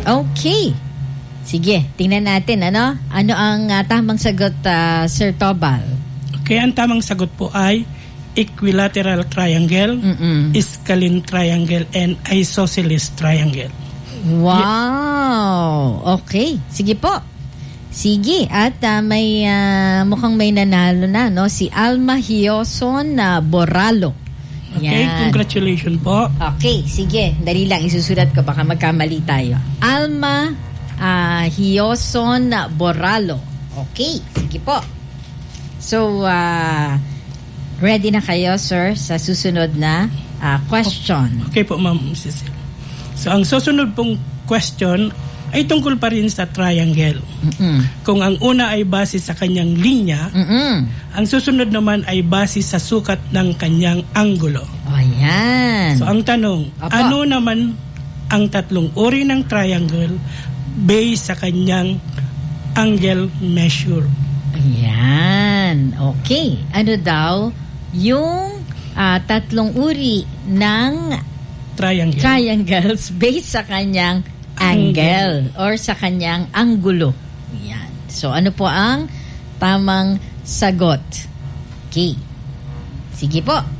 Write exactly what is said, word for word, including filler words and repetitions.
Okay. Sige, tingnan natin, ano? Ano ang uh, tamang sagot, uh, Sir Tobal? Okay, ang tamang sagot po ay equilateral triangle, Mm-mm. scalene triangle, and isosceles triangle. Wow! Okay, sige po. Sige, at uh, may uh, mukhang may nanalo na, no? Si Alma Hioson na uh, Boralo. Okay, yan. Congratulations po. Okay, sige. Dali lang, isusulat ko. Baka magkamali tayo. Alma uh, Hioson Boralo. Okay, sige po. So, uh, ready na kayo, sir, sa susunod na uh, question. Okay po, Ma'am Cecil. So, ang susunod pong question ay tungkol pa rin sa triangle. Mm-mm. Kung ang una ay base sa kanyang linya, Mm-mm. ang susunod naman ay base sa sukat ng kanyang anggulo. Ayan. So ang tanong, Apa. ano naman ang tatlong uri ng triangle based sa kanyang angle measure? Ayan. Okay. Ano daw yung uh, tatlong uri ng triangle. triangles based sa kanyang angle or sa kanyang anggulo. Yan. So, ano po ang tamang sagot? Okay. Sige po.